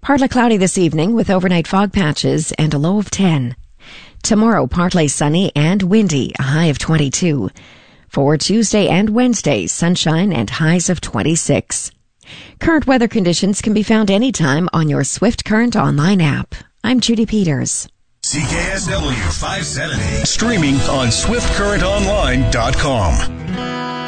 Partly cloudy this evening with overnight fog patches and a low of 10. Tomorrow, partly sunny and windy, a high of 22. For Tuesday and Wednesday, sunshine and highs of 26. Current weather conditions can be found anytime on your Swift Current online app. I'm Judy Peters. CKSW 570. Streaming on SwiftCurrentOnline.com.